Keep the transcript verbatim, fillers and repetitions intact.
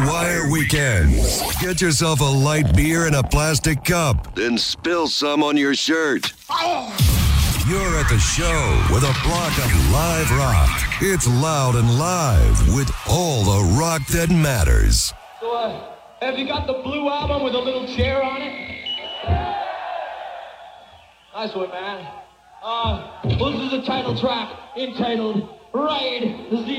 Wire Weekends. Get yourself a light beer in a plastic cup, then spill some on your shirt. You're at the show with a block of live rock. It's loud and live with all the rock that matters. So, uh, have you got the Blue Album with a little chair on it? Nice one, man. Uh, well, this is the title track entitled Ride the